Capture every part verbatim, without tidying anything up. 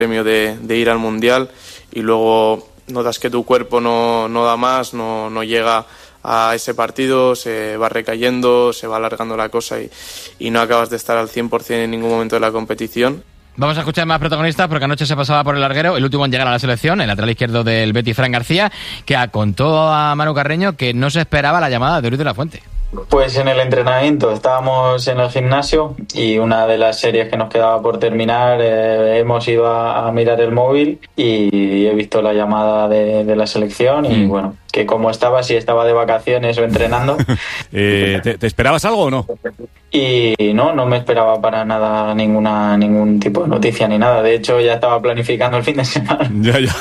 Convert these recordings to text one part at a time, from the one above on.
premio de, de ir al Mundial y luego notas que tu cuerpo no, no da más, no, no llega a ese partido, se va recayendo, se va alargando la cosa y, y no acabas de estar al cien por ciento en ningún momento de la competición. Vamos a escuchar más protagonistas porque anoche se pasaba por el larguero, el último en llegar a la selección, el lateral izquierdo del Betis, Fran García, que contó a Manu Carreño que no se esperaba la llamada de Luis de la Fuente. Pues en el entrenamiento estábamos en el gimnasio y una de las series que nos quedaba por terminar eh, hemos ido a, a mirar el móvil y he visto la llamada de, de la selección y mm. bueno, que como estaba, si estaba de vacaciones o entrenando. eh, ¿te, ¿Te esperabas algo o no? Y no, no me esperaba para nada ninguna ningún tipo de noticia ni nada. De hecho, ya estaba planificando el fin de semana. Ya, ya.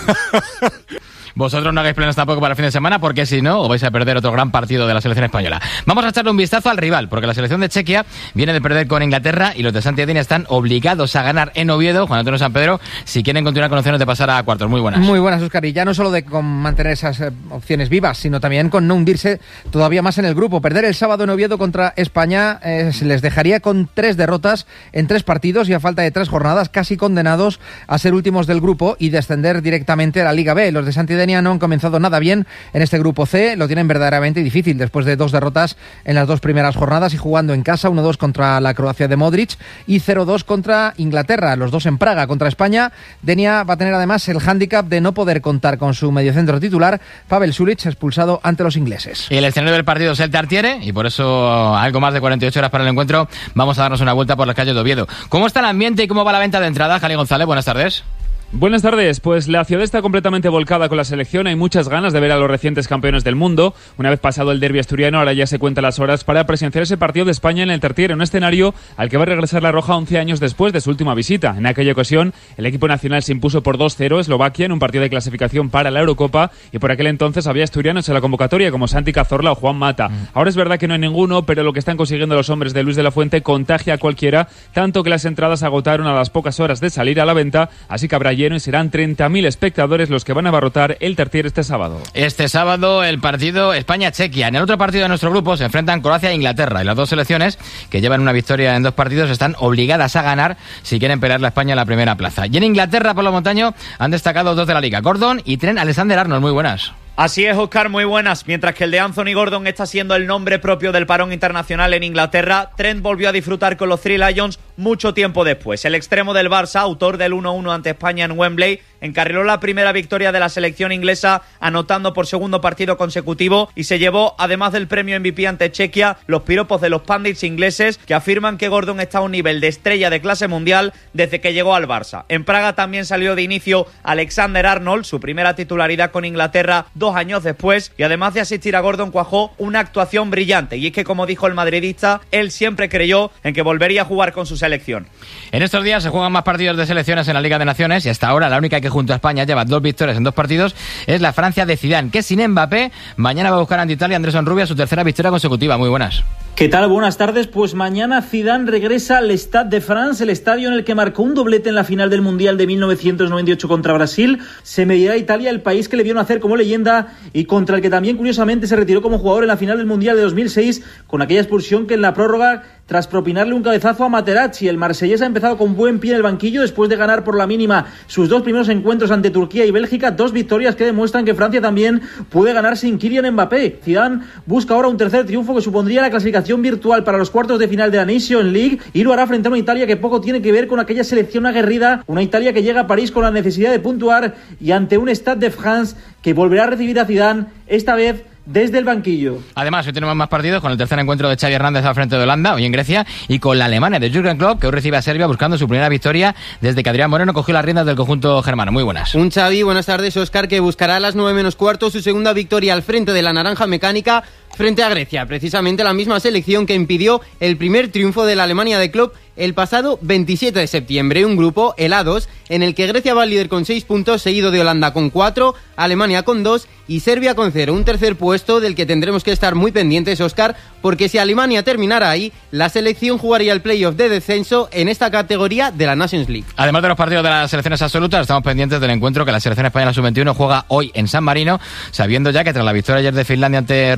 Vosotros no hagáis planes tampoco para el fin de semana porque si no os vais a perder otro gran partido de la selección española. Vamos a echarle un vistazo al rival porque la selección de Chequia viene de perder con Inglaterra y los de Santi Edina están obligados a ganar en Oviedo, Juan Antonio San Pedro, si quieren continuar con opciones de pasar a cuartos. Muy buenas. Muy buenas, Óscar. Y ya no solo de con mantener esas eh, opciones vivas, sino también con no hundirse todavía más en el grupo. Perder el sábado en Oviedo contra España eh, les dejaría con tres derrotas en tres partidos y a falta de tres jornadas casi condenados a ser últimos del grupo y descender directamente a la Liga B. Los de Santi Edina no han comenzado nada bien en este grupo C, lo tienen verdaderamente difícil después de dos derrotas en las dos primeras jornadas y jugando en casa, uno dos contra la Croacia de Modric y cero dos contra Inglaterra, los dos en Praga. Contra España, Denia va a tener además el hándicap de no poder contar con su mediocentro titular, Pavel Sulic, expulsado ante los ingleses. Y el escenario del partido es el Tartiere y por eso algo más de cuarenta y ocho horas para el encuentro vamos a darnos una vuelta por las calles de Oviedo. ¿Cómo está el ambiente y cómo va la venta de entradas? Jali González, buenas tardes. Buenas tardes, pues la ciudad está completamente volcada con la selección, hay muchas ganas de ver a los recientes campeones del mundo. Una vez pasado el derbi asturiano, ahora ya se cuentan las horas para presenciar ese partido de España en el Tartiere, un escenario al que va a regresar la Roja once años después de su última visita. En aquella ocasión, el equipo nacional se impuso por dos cero a Eslovaquia en un partido de clasificación para la Eurocopa y por aquel entonces había asturianos en la convocatoria como Santi Cazorla o Juan Mata. Mm. Ahora es verdad que no hay ninguno, pero lo que están consiguiendo los hombres de Luis de la Fuente contagia a cualquiera, tanto que las entradas agotaron a las pocas horas de salir a la venta, así que habrá lleno y serán treinta mil espectadores los que van a abarrotar el Tartiere este sábado. Este sábado el partido España-Chequia. En el otro partido de nuestro grupo se enfrentan Croacia e Inglaterra y las dos selecciones que llevan una victoria en dos partidos están obligadas a ganar si quieren pelear la España en la primera plaza. Y en Inglaterra, por lo montaño, han destacado dos de la Liga, Gordon y Trent Alexander-Arnold. Muy buenas. Así es, Óscar, muy buenas. Mientras que el de Anthony Gordon está siendo el nombre propio del parón internacional en Inglaterra, Trent volvió a disfrutar con los Three Lions mucho tiempo después. El extremo del Barça, autor del uno uno ante España en Wembley, encarriló la primera victoria de la selección inglesa anotando por segundo partido consecutivo y se llevó, además del premio M V P ante Chequia, los piropos de los pundits ingleses que afirman que Gordon está a un nivel de estrella de clase mundial desde que llegó al Barça. En Praga también salió de inicio Alexander-Arnold, su primera titularidad con Inglaterra dos años después, y además de asistir a Gordon cuajó una actuación brillante, y es que, como dijo el madridista, él siempre creyó en que volvería a jugar con su selección. En estos días se juegan más partidos de selecciones en la Liga de Naciones y hasta ahora la única que junto a España lleva dos victorias en dos partidos es la Francia de Zidane, que sin Mbappé mañana va a buscar ante Italia Andrés Rubia su tercera victoria consecutiva. Muy buenas. ¿Qué tal? Buenas tardes. Pues mañana Zidane regresa al Stade de France, el estadio en el que marcó un doblete en la final del Mundial de mil novecientos noventa y ocho contra Brasil. Se medirá a Italia, el país que le vio nacer como leyenda y contra el que también curiosamente se retiró como jugador en la final del Mundial de dos mil seis con aquella expulsión que en la prórroga, tras propinarle un cabezazo a Materazzi. El marsellés ha empezado con buen pie en el banquillo después de ganar por la mínima sus dos primeros encuentros ante Turquía y Bélgica, dos victorias que demuestran que Francia también puede ganar sin Kylian Mbappé. Zidane busca ahora un tercer triunfo que supondría la clasificación virtual para los cuartos de final de la Nation League y lo hará frente a una Italia que poco tiene que ver con aquella selección aguerrida, una Italia que llega a París con la necesidad de puntuar y ante un Stade de France que volverá a recibir a Zidane, esta vez desde el banquillo. Además, hoy tenemos más partidos con el tercer encuentro de Xavi Hernández al frente de Holanda, hoy en Grecia, y con la Alemania de Jürgen Klopp, que hoy recibe a Serbia buscando su primera victoria desde que Adrián Moreno cogió las riendas del conjunto germano. Muy buenas. Un Xavi, buenas tardes, Óscar, que buscará a las nueve menos cuarto su segunda victoria al frente de la Naranja Mecánica frente a Grecia, precisamente la misma selección que impidió el primer triunfo de la Alemania de Klopp el pasado veintisiete de septiembre, un grupo, el A dos, en el que Grecia va líder con seis puntos, seguido de Holanda con cuatro, Alemania con dos y Serbia con cero. Un tercer puesto del que tendremos que estar muy pendientes, Óscar, porque si Alemania terminara ahí, la selección jugaría el playoff de descenso en esta categoría de la Nations League. Además de los partidos de las selecciones absolutas, estamos pendientes del encuentro que la selección española sub veintiuno juega hoy en San Marino, sabiendo ya que tras la victoria ayer de Finlandia ante Rumanía,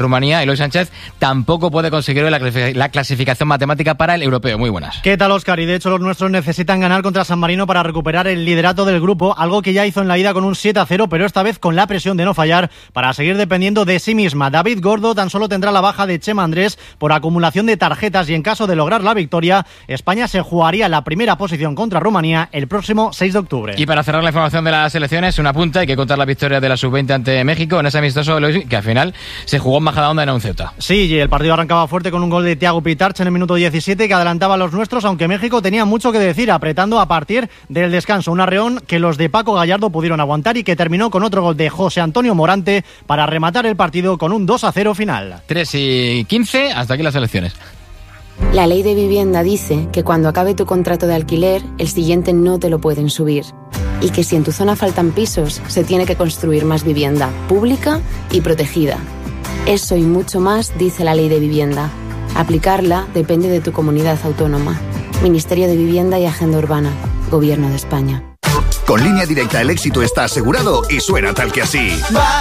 y Luis Sánchez tampoco puede conseguir la, clasific- la clasificación matemática para el europeo. Muy buenas. ¿Qué tal, Óscar? Y de hecho los nuestros necesitan ganar contra San Marino para recuperar el liderato del grupo, algo que ya hizo en la ida con un siete a cero, pero esta vez con la presión de no fallar para seguir dependiendo de sí misma. David Gordo tan solo tendrá la baja de Chema Andrés por acumulación de tarjetas y en caso de lograr la victoria, España se jugaría la primera posición contra Rumanía el próximo seis de octubre. Y para cerrar la información de las selecciones, una punta, hay que contar la victoria de la sub veinte ante México en ese amistoso que al final se jugó en Majadahonda en un Ceuta. Sí, y el partido arrancaba fuerte con un gol de Thiago Pitarch en el minuto diecisiete que adelantaba a los nuestros, aunque México tenía mucho que decir, apretando a partir del descanso. Un arreón que los de Paco Gallardo pudieron aguantar y que terminó con otro gol de José Antonio Morante para rematar el partido con un dos a cero final. tres y quince, hasta aquí las elecciones. La ley de vivienda dice que cuando acabe tu contrato de alquiler, el siguiente no te lo pueden subir. Y que si en tu zona faltan pisos, se tiene que construir más vivienda, pública y protegida. Eso y mucho más dice la ley de vivienda. Aplicarla depende de tu comunidad autónoma. Ministerio de Vivienda y Agenda Urbana. Gobierno de España. Con Línea Directa el éxito está asegurado y suena tal que así.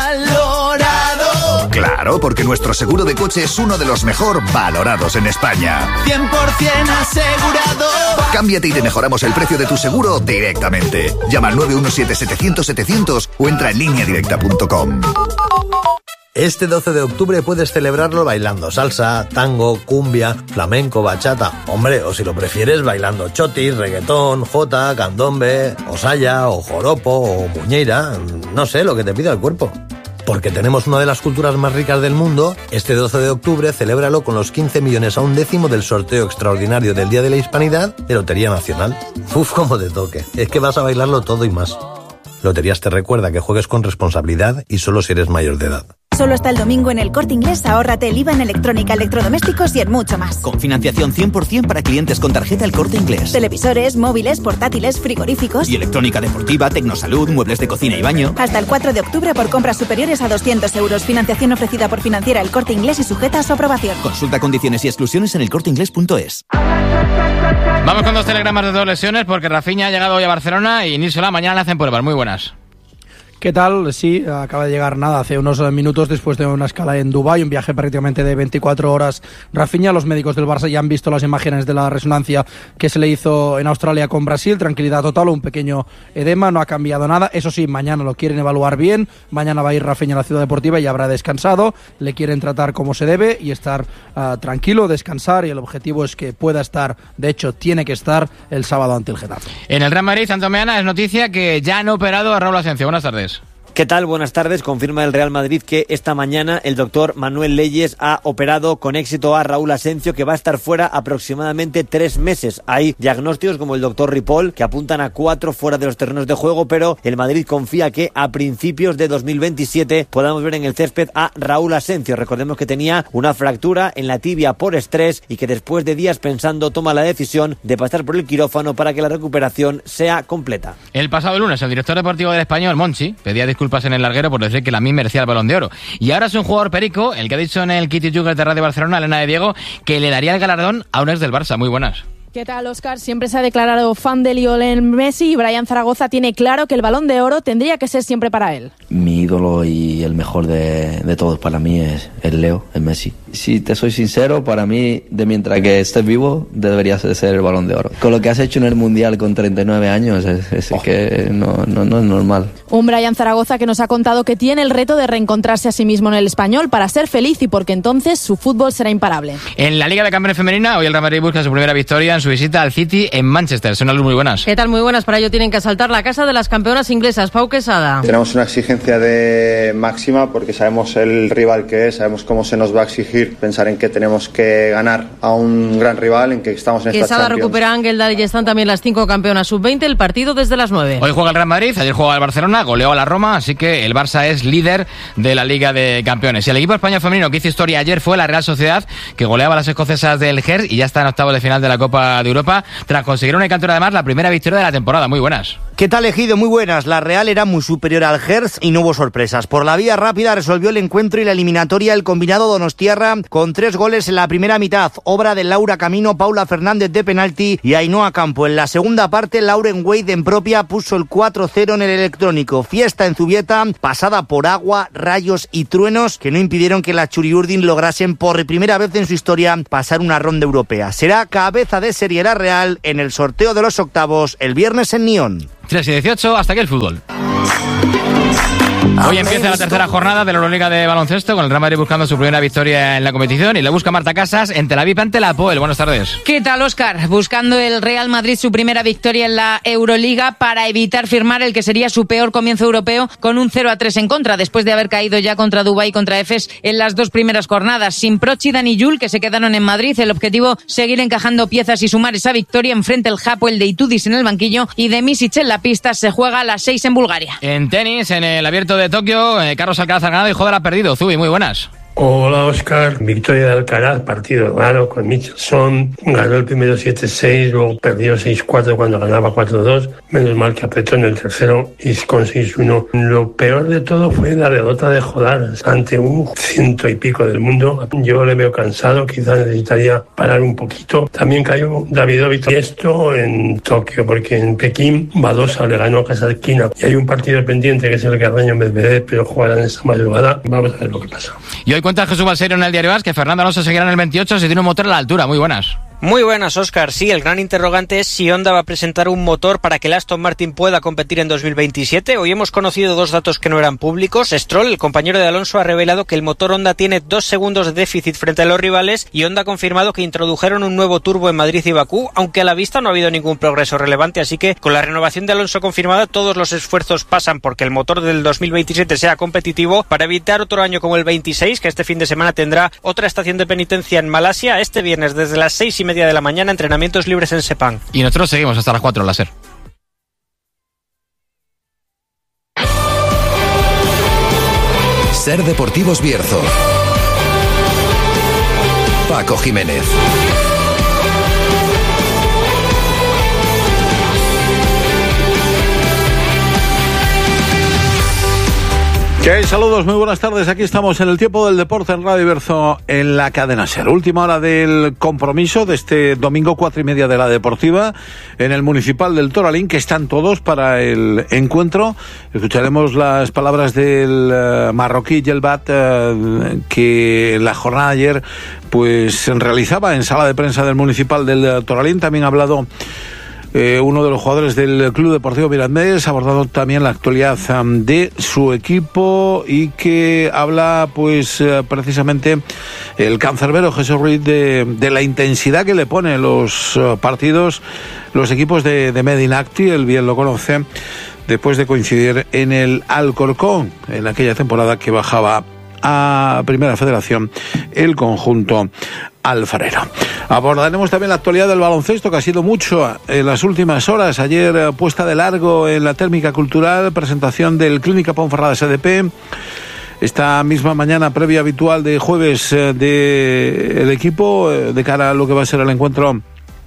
¡Valorado! Claro, porque nuestro seguro de coche es uno de los mejor valorados en España. cien por ciento asegurado. Cámbiate y te mejoramos el precio de tu seguro directamente. Llama al nueve uno siete setecientos setecientos o entra en línea directa punto com. Este doce de octubre puedes celebrarlo bailando salsa, tango, cumbia, flamenco, bachata. Hombre, o si lo prefieres, bailando chotis, reggaetón, jota, candombe, o saya, o joropo, o muñeira. No sé, lo que te pida el cuerpo. Porque tenemos una de las culturas más ricas del mundo, este doce de octubre celébralo con los quince millones a un décimo del sorteo extraordinario del Día de la Hispanidad de Lotería Nacional. Uf, cómo te toque. Es que vas a bailarlo todo y más. Loterías te recuerda que juegues con responsabilidad y solo si eres mayor de edad. Solo hasta el domingo en el Corte Inglés, ahórrate el I V A en electrónica, electrodomésticos y en mucho más. Con financiación cien por ciento para clientes con tarjeta El Corte Inglés. Televisores, móviles, portátiles, frigoríficos. Y electrónica deportiva, tecnosalud, muebles de cocina y baño. Hasta el cuatro de octubre por compras superiores a doscientos euros. Financiación ofrecida por Financiera El Corte Inglés y sujeta a su aprobación. Consulta condiciones y exclusiones en elcorteinglés punto es. Vamos con dos telegramas de dos lesiones porque Rafinha ha llegado hoy a Barcelona y Nisola mañana le hacen pruebas. Muy buenas. ¿Qué tal? Sí, acaba de llegar nada, hace unos minutos después de una escala en Dubái, un viaje prácticamente de veinticuatro horas. Rafinha, los médicos del Barça ya han visto las imágenes de la resonancia que se le hizo en Australia con Brasil, tranquilidad total, un pequeño edema, no ha cambiado nada. Eso sí, mañana lo quieren evaluar bien, mañana va a ir Rafinha a la Ciudad Deportiva y habrá descansado, le quieren tratar como se debe y estar uh, tranquilo, descansar, y el objetivo es que pueda estar, de hecho tiene que estar el sábado ante el Getafe. En el Real Madrid, Santomeana, es noticia que ya han operado a Raúl Asencio. Buenas tardes. ¿Qué tal? Buenas tardes. Confirma el Real Madrid que esta mañana el doctor Manuel Leyes ha operado con éxito a Raúl Asencio, que va a estar fuera aproximadamente tres meses. Hay diagnósticos como el doctor Ripoll que apuntan a cuatro fuera de los terrenos de juego, pero el Madrid confía que a principios de dos mil veintisiete podamos ver en el césped a Raúl Asencio. Recordemos que tenía una fractura en la tibia por estrés y que después de días pensando toma la decisión de pasar por el quirófano para que la recuperación sea completa. El pasado lunes el director deportivo del Español, Monchi, pedía disculpas disculpas en el larguero por decir que la mí merecía el Balón de Oro. Y ahora es un jugador perico el que ha dicho en el Kitty Jugger de Radio Barcelona, Elena de Diego, que le daría el galardón a un ex del Barça. Muy buenas. ¿Qué tal, Óscar? Siempre se ha declarado fan de Lionel Messi y Brian Zaragoza tiene claro que el Balón de Oro tendría que ser siempre para él. Mi ídolo y el mejor de, de todos para mí es el Leo, el Messi. Si te soy sincero, para mí, de mientras que estés vivo, deberías de ser el Balón de Oro. Con lo que has hecho en el Mundial con treinta y nueve años, es, es oh. que no, no, no es normal. Un Brian Zaragoza que nos ha contado que tiene el reto de reencontrarse a sí mismo en el Español para ser feliz y porque entonces su fútbol será imparable. En la Liga de Campeones Femenina, hoy el Real Madrid busca su primera victoria en su visita al City en Manchester. Son algo muy buenas. ¿Qué tal? Muy buenas. Para ello tienen que asaltar la casa de las campeonas inglesas. Pau Quesada. Tenemos una exigencia de máxima porque sabemos el rival que es, sabemos cómo se nos va a exigir, pensar en que tenemos que ganar a un gran rival, en que estamos en esta Quesada Champions. recupera a Ángel y están también las cinco campeonas sub veinte, el partido desde las nueve. Hoy juega el Real Madrid, ayer jugaba el Barcelona, goleó a la Roma, así que el Barça es líder de la Liga de Campeones. Y el equipo español femenino que hizo historia ayer fue la Real Sociedad, que goleaba a las escocesas del Gers y ya está en octavos de final de la Copa de Europa, tras conseguir una cantura además la primera victoria de la temporada. Muy buenas. ¿Qué tal, Ejido? Muy buenas. La Real era muy superior al Gers y no hubo sorpresas. Por la vía rápida resolvió el encuentro y la eliminatoria el combinado donostiarra Valencia con tres goles en la primera mitad, obra de Laura Camino, Paula Fernández de penalti y Ainhoa Campo. En la segunda parte, Lauren Wade en propia puso el cuatro cero en el electrónico. Fiesta en Zubieta, pasada por agua, rayos y truenos que no impidieron que las Churiurdin lograsen por primera vez en su historia pasar una ronda europea. Será cabeza de serie la Real en el sorteo de los octavos el viernes en Nyon. tres y dieciocho, hasta aquí el fútbol. Hoy empieza la tercera jornada de la Euroliga de baloncesto, con el Real Madrid buscando su primera victoria en la competición, y la busca Marta Casas en Tel Aviv ante la Apoel. Buenas tardes. ¿Qué tal, Óscar? Buscando el Real Madrid su primera victoria en la Euroliga para evitar firmar el que sería su peor comienzo europeo con un cero a tres en contra, después de haber caído ya contra Dubái y contra Efes en las dos primeras jornadas. Sin Proch y Dani Jul, que se quedaron en Madrid, el objetivo seguir encajando piezas y sumar esa victoria. Enfrente el Hapoel de Itudis en el banquillo y de Misic en la pista. Se juega a las seis en Bulgaria. En tenis, en el Abierto de Tokio, eh, Carlos Alcaraz ha ganado y Joder ha perdido. Zubi, muy buenas. Hola, Óscar. Victoria de Alcaraz, partido raro con Michelson. Ganó el primero siete seis, luego perdió seis cuatro cuando ganaba cuatro dos. Menos mal que apretó en el tercero y con seis uno. Lo peor de todo fue la derrota de Jodar ante un ciento y pico del mundo. Yo le veo cansado, quizás necesitaría parar un poquito. También cayó Davidovich. Y esto en Tokio, porque en Pekín Badosa le ganó a Kasatkina. Y hay un partido pendiente que es el Carreño Medvedev, pero jugarán esa madrugada. Vamos a ver lo que pasa. Y hoy cuenta Jesús Balseiro en el Diario As que Fernando Alonso seguirá en el veintiocho si tiene un motor a la altura. Muy buenas. Muy buenas, Óscar. Sí, el gran interrogante es si Honda va a presentar un motor para que el Aston Martin pueda competir en dos mil veintisiete. Hoy hemos conocido dos datos que no eran públicos. Stroll, el compañero de Alonso, ha revelado que el motor Honda tiene dos segundos de déficit frente a los rivales, y Honda ha confirmado que introdujeron un nuevo turbo en Madrid y Bakú, aunque a la vista no ha habido ningún progreso relevante. Así que con la renovación de Alonso confirmada, todos los esfuerzos pasan porque el motor del dos mil veintisiete sea competitivo para evitar otro año como el veintiséis, que este fin de semana tendrá otra estación de penitencia en Malasia. Este viernes desde las seis y media de la mañana, entrenamientos libres en Sepang. Y nosotros seguimos hasta las cuatro en la SER. SER Deportivos Bierzo. Paco Jiménez. ¿Qué hay? Saludos, muy buenas tardes. Aquí estamos en el tiempo del deporte en Radio Bierzo, en la cadena SER. Última hora del compromiso de este domingo, cuatro y media de la Deportiva, en el Municipal del Toralín, que están todos para el encuentro. Escucharemos las palabras del uh, marroquí Yelbat, uh, que en la jornada de ayer pues realizaba en sala de prensa del Municipal del Toralín. También ha hablado Eh, uno de los jugadores del Club Deportivo Mirandés, ha abordado también la actualidad um, de su equipo, y que habla pues uh, precisamente el cancerbero Jesús Ruiz de, de la intensidad que le pone los uh, partidos los equipos de, de Medinacti. Él bien lo conoce después de coincidir en el Alcorcón en aquella temporada que bajaba a Primera Federación el conjunto alfarero. Abordaremos también la actualidad del baloncesto, que ha sido mucho en las últimas horas. Ayer eh, puesta de largo en la Térmica Cultural, presentación del Clínica Ponferrada S D P. Esta misma mañana previa habitual de jueves eh, del equipo eh, de cara a lo que va a ser el encuentro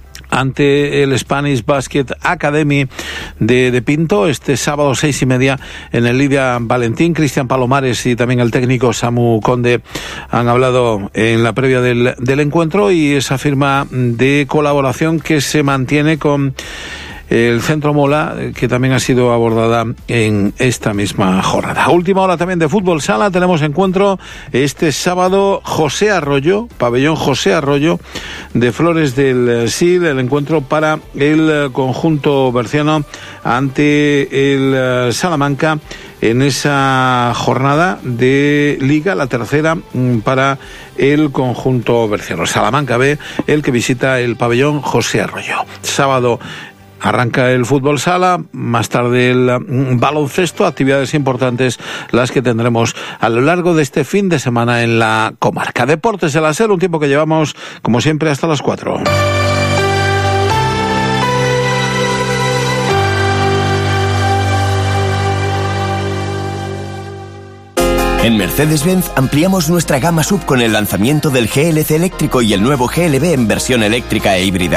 ante el Spanish Basket Academy de, de Pinto, este sábado seis y media en el Lidia Valentín. Cristian Palomares y también el técnico Samu Conde han hablado en la previa del, del encuentro, y esa firma de colaboración que se mantiene con el Centro Mola, que también ha sido abordada en esta misma jornada. Última hora también de fútbol sala. Tenemos encuentro este sábado, José Arroyo, pabellón José Arroyo de Flores del Sil, el encuentro para el conjunto berciano ante el Salamanca en esa jornada de Liga, la tercera para el conjunto berciano. Salamanca B, el que visita el pabellón José Arroyo. Sábado arranca el fútbol sala, más tarde el baloncesto, actividades importantes las que tendremos a lo largo de este fin de semana en la comarca. Deportes de la SER, un tiempo que llevamos, como siempre, hasta las cuatro. En Mercedes-Benz ampliamos nuestra gama S U V con el lanzamiento del G L C eléctrico y el nuevo G L B en versión eléctrica e híbrida.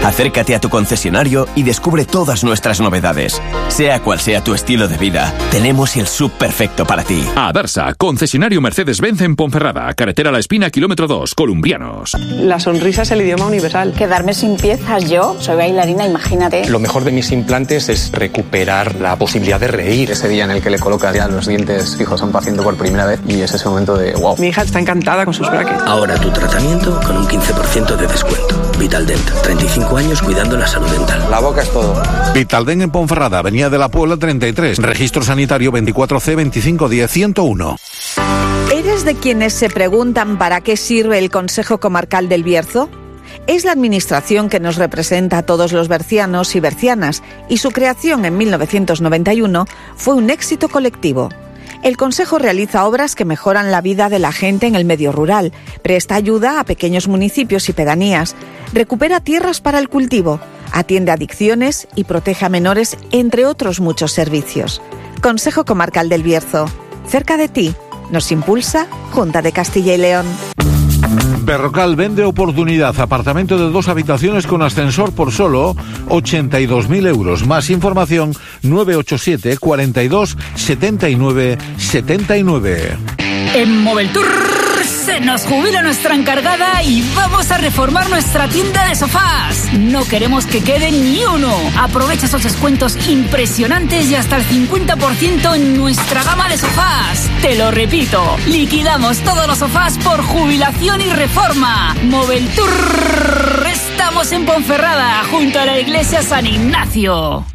Acércate a tu concesionario y descubre todas nuestras novedades. Sea cual sea tu estilo de vida, tenemos el sub perfecto para ti. Adarsa, concesionario Mercedes-Benz en Ponferrada, carretera La Espina, kilómetro dos, Columbianos. La sonrisa es el idioma universal. Quedarme sin piezas yo, soy bailarina, imagínate. Lo mejor de mis implantes es recuperar la posibilidad de reír. Ese día en el que le colocas ya los dientes fijos a un paciente por primera vez y es ese momento de wow. Mi hija está encantada con sus brackets. Ahora tu tratamiento con un quince por ciento de descuento. Vitaldent, treinta y cinco años cuidando la salud dental. La boca es todo. Vitaldent en Ponferrada, Avenida de la Puebla treinta y tres, registro sanitario veinticuatro C veinticinco diez ciento uno. ¿Eres de quienes se preguntan para qué sirve el Consejo Comarcal del Bierzo? Es la administración que nos representa a todos los bercianos y bercianas y su creación en mil novecientos noventa y uno fue un éxito colectivo. El Consejo realiza obras que mejoran la vida de la gente en el medio rural, presta ayuda a pequeños municipios y pedanías, recupera tierras para el cultivo, atiende adicciones y protege a menores, entre otros muchos servicios. Consejo Comarcal del Bierzo, cerca de ti, nos impulsa Junta de Castilla y León. Berrocal vende oportunidad, apartamento de dos habitaciones con ascensor por solo ochenta y dos mil euros. Más información nueve ocho siete, cuarenta y dos, setenta y nueve, setenta y nueve. En Moveltour se nos jubila nuestra encargada y vamos a reformar nuestra tienda de sofás. No queremos que quede ni uno. Aprovecha esos descuentos impresionantes y hasta el cincuenta por ciento en nuestra gama de sofás. Te lo repito, liquidamos todos los sofás por jubilación y reforma. Moveltour. Estamos en Ponferrada, junto a la iglesia San Ignacio.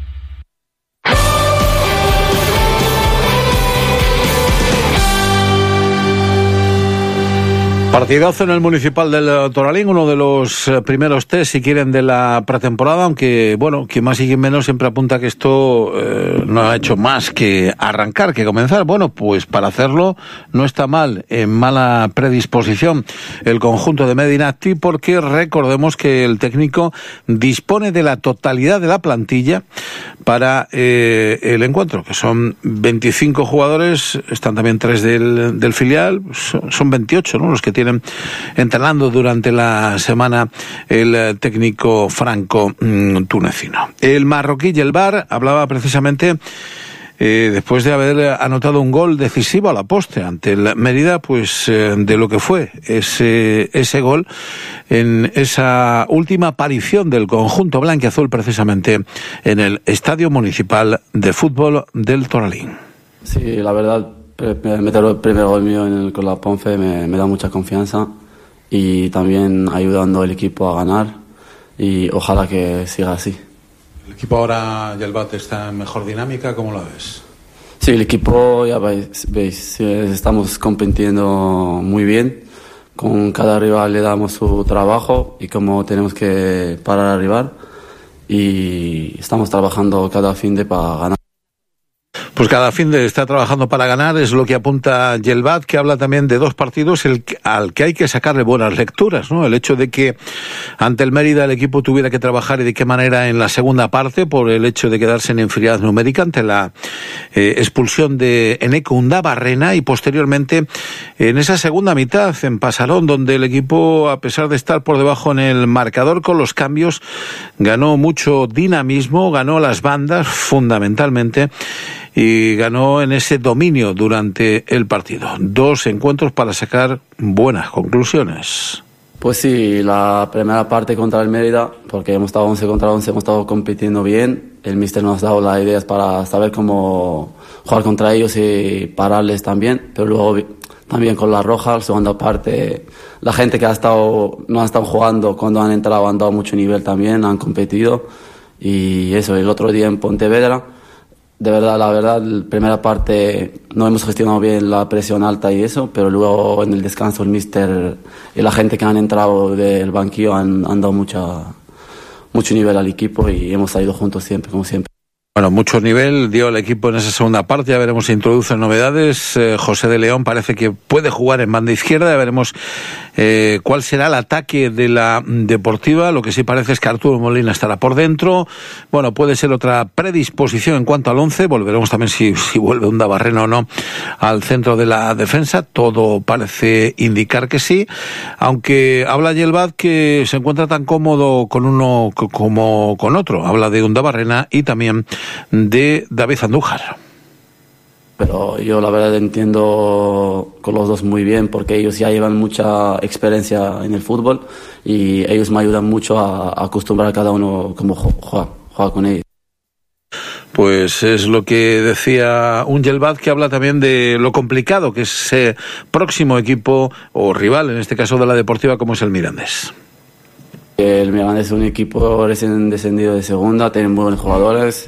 Partidazo en el Municipal del Toralín, uno de los primeros test, si quieren, de la pretemporada, aunque, bueno, quien más y quien menos siempre apunta que esto eh, no ha hecho más que arrancar, que comenzar. Bueno, pues para hacerlo no está mal, en mala predisposición el conjunto de Medinacti, porque recordemos que el técnico dispone de la totalidad de la plantilla para eh, el encuentro, que son veinticinco jugadores, están también tres del, del filial, son, son veintiocho, ¿no?, los que tienen entrenando durante la semana el técnico franco mm, tunecino. El marroquí Yelbar hablaba precisamente eh, después de haber anotado un gol decisivo a la postre ante el Mérida, pues eh, de lo que fue ese, ese gol en esa última aparición del conjunto blanquiazul precisamente en el Estadio Municipal de Fútbol del Toralín. Sí, la verdad, meter el primer gol mío en el, con la Ponfe me, me da mucha confianza y también ayudando al equipo a ganar y ojalá que siga así. ¿El equipo ahora, Yelbat, está en mejor dinámica? ¿Cómo lo ves? Sí, el equipo, ya veis, veis, estamos compitiendo muy bien. Con cada rival le damos su trabajo y cómo tenemos que parar al rival y estamos trabajando cada fin de para ganar. Pues cada fin de está trabajando para ganar, es lo que apunta Yelbat, que habla también de dos partidos el, al que hay que sacarle buenas lecturas, ¿no? El hecho de que ante el Mérida el equipo tuviera que trabajar y de qué manera en la segunda parte, por el hecho de quedarse en inferioridad numérica ante la eh, expulsión de Eneco Undabarrena, y posteriormente en esa segunda mitad en Pasarón, donde el equipo, a pesar de estar por debajo en el marcador con los cambios, ganó mucho dinamismo, ganó las bandas fundamentalmente, y ganó en ese dominio durante el partido. Dos encuentros para sacar buenas conclusiones. Pues sí, la primera parte contra el Mérida, porque hemos estado once contra once, hemos estado compitiendo bien. El míster nos ha dado las ideas para saber cómo jugar contra ellos y pararles también. Pero luego también con la roja, la segunda parte, la gente que ha estado, no ha estado jugando cuando han entrado han dado mucho nivel también, han competido. Y eso, el otro día en Pontevedra, de verdad, la verdad, la primera parte no hemos gestionado bien la presión alta y eso, pero luego en el descanso el míster y la gente que han entrado del banquillo han, han dado mucha, mucho nivel al equipo y hemos salido juntos siempre, como siempre. Bueno, mucho nivel dio el equipo en esa segunda parte, ya veremos si introduce novedades. Eh, José de León parece que puede jugar en banda izquierda, ya veremos eh, cuál será el ataque de la Deportiva. Lo que sí parece es que Arturo Molina estará por dentro. Bueno, puede ser otra predisposición en cuanto al once, volveremos también si, si vuelve Undabarrena o no al centro de la defensa, todo parece indicar que sí, aunque habla Yelvad que se encuentra tan cómodo con uno como con otro, habla de Undabarrena y también de David Andújar. Pero yo la verdad entiendo con los dos muy bien porque ellos ya llevan mucha experiencia en el fútbol y ellos me ayudan mucho a, a acostumbrar a cada uno cómo juega, juega con ellos. Pues es lo que decía un Yelvad, que habla también de lo complicado que es ese próximo equipo o rival, en este caso de la Deportiva, como es el Mirandés. El Mirandés es un equipo recién descendido de segunda, tienen muy buenos jugadores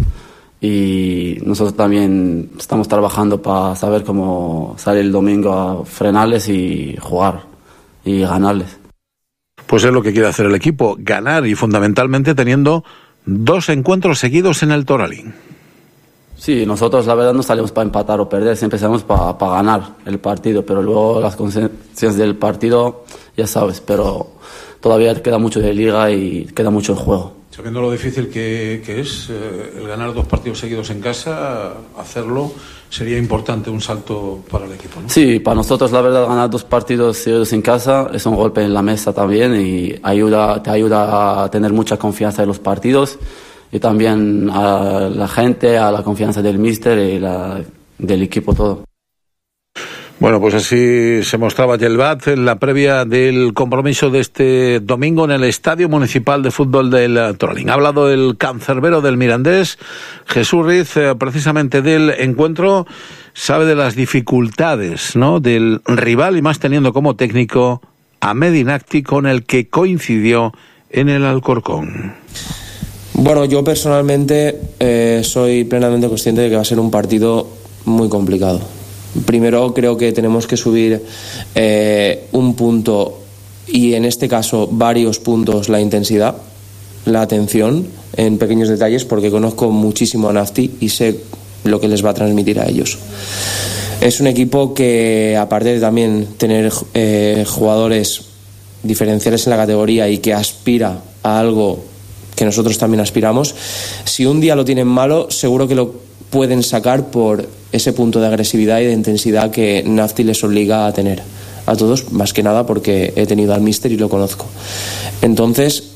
y nosotros también estamos trabajando para saber cómo salir el domingo a frenarles y jugar y ganarles. Pues es lo que quiere hacer el equipo, ganar y fundamentalmente teniendo dos encuentros seguidos en el Toralín. Sí, nosotros la verdad no salimos para empatar o perder, siempre salimos para, para ganar el partido, pero luego las consecuencias del partido ya sabes, pero todavía queda mucho de liga y queda mucho en juego. Sabiendo lo difícil que, que es eh, el ganar dos partidos seguidos en casa, hacerlo sería importante, un salto para el equipo, ¿no? Sí, para nosotros la verdad ganar dos partidos seguidos en casa es un golpe en la mesa también y ayuda, te ayuda a tener mucha confianza en los partidos y también a la gente, a la confianza del míster y la, del equipo todo. Bueno, pues así se mostraba Yelvad en la previa del compromiso de este domingo en el Estadio Municipal de Fútbol del Toralín. Ha hablado el cancerbero del Mirandés, Jesús Riz, eh, precisamente del encuentro, sabe de las dificultades, ¿no?, del rival y más teniendo como técnico a Medinacti, con el que coincidió en el Alcorcón. Bueno, yo personalmente eh, soy plenamente consciente de que va a ser un partido muy complicado. Primero creo que tenemos que subir eh, un punto y en este caso varios puntos la intensidad, la atención en pequeños detalles, porque conozco muchísimo a Nafti y sé lo que les va a transmitir a ellos. Es un equipo que, aparte de también tener eh, jugadores diferenciales en la categoría y que aspira a algo que nosotros también aspiramos, si un día lo tienen malo, seguro que lo pueden sacar por ese punto de agresividad y de intensidad que Nafti les obliga a tener a todos, más que nada porque he tenido al míster y lo conozco. Entonces,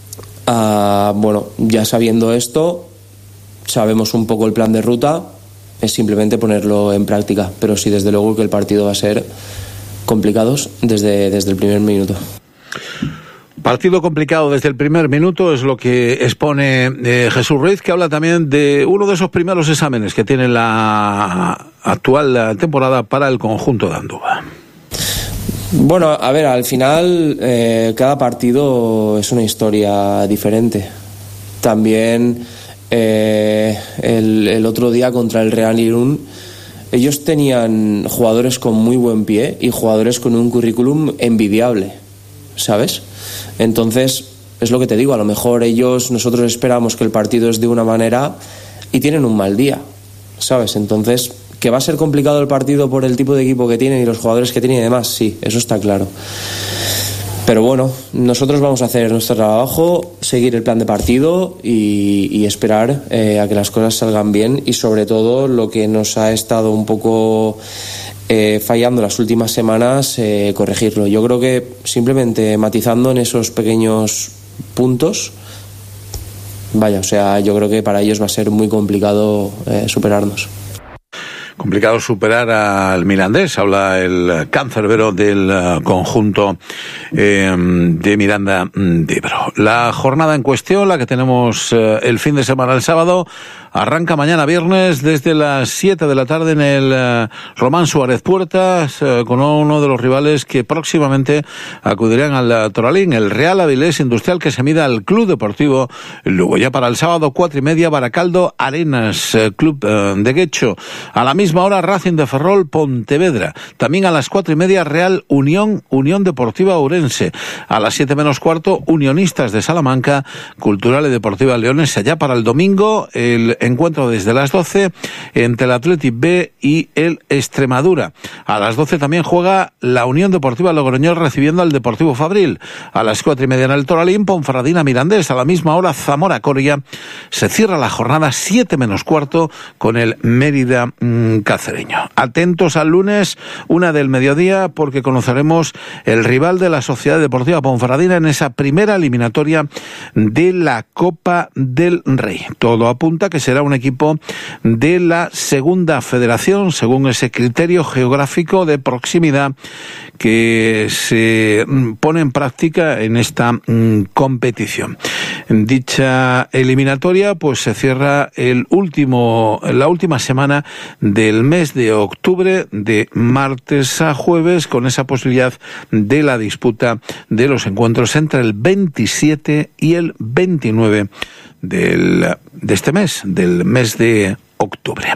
uh, bueno, ya sabiendo esto, sabemos un poco el plan de ruta, es simplemente ponerlo en práctica, pero sí, desde luego que el partido va a ser complicado desde, desde el primer minuto. Partido complicado desde el primer minuto es lo que expone eh, Jesús Ruiz, que habla también de uno de esos primeros exámenes que tiene la actual temporada para el conjunto de Andúba. Bueno, a ver, al final eh, cada partido es una historia diferente. También eh, el, el otro día contra el Real Irún, ellos tenían jugadores con muy buen pie y jugadores con un currículum envidiable, ¿sabes? Entonces, es lo que te digo, a lo mejor ellos, nosotros esperamos que el partido es de una manera y tienen un mal día, ¿sabes? Entonces, que va a ser complicado el partido por el tipo de equipo que tienen y los jugadores que tienen y demás, sí, eso está claro. Pero bueno, nosotros vamos a hacer nuestro trabajo, seguir el plan de partido y, y esperar eh, a que las cosas salgan bien y sobre todo lo que nos ha estado un poco Eh, fallando las últimas semanas, eh, corregirlo. Yo creo que simplemente matizando en esos pequeños puntos, vaya, o sea, yo creo que para ellos va a ser muy complicado eh, superarnos. Complicado superar al Mirandés, habla el cancerbero del uh, conjunto eh, de Miranda de Ebro. La jornada en cuestión, la que tenemos uh, el fin de semana, el sábado, arranca mañana viernes desde las siete de la tarde en el uh, Román Suárez Puertas, uh, con uno de los rivales que próximamente acudirán al uh, Toralín, el Real Avilés Industrial, que se mida al Club Deportivo Lugo. Ya para el sábado, cuatro y media, Baracaldo Arenas, uh, Club uh, de Guecho. A la misma hora, Racing de Ferrol Pontevedra. También a las cuatro y media, Real Unión, Unión Deportiva Ourense. Orense. A las siete menos cuarto, Unionistas de Salamanca, Cultural y Deportiva Leonesa. Ya para el domingo, el encuentro desde las doce entre el Athletic B y el Extremadura. A las doce también juega la Unión Deportiva Logroñés recibiendo al Deportivo Fabril. A las cuatro y media en el Toralín, Ponferradina Mirandés. A la misma hora, Zamora Coria. Se cierra la jornada siete menos cuarto con el Mérida mmm, Cacereño. Atentos al lunes, una del mediodía, porque conoceremos el rival de la Sociedad Deportiva Ponferradina en esa primera eliminatoria de la Copa del Rey. Todo apunta que será un equipo de la Segunda Federación, según ese criterio geográfico de proximidad que se pone en práctica en esta mm, competición. Dicha eliminatoria pues se cierra el último, la última semana del mes de octubre, de martes a jueves, con esa posibilidad de la disputa de los encuentros entre el veintisiete y el veintinueve del, de este mes, del mes de octubre.